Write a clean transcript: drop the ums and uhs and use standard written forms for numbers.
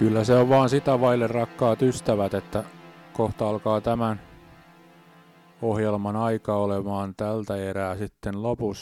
Kyllä se on vaan sitä vaille, rakkaat ystävät, että kohta alkaa tämän ohjelman aika olemaan tältä erää sitten lopussa.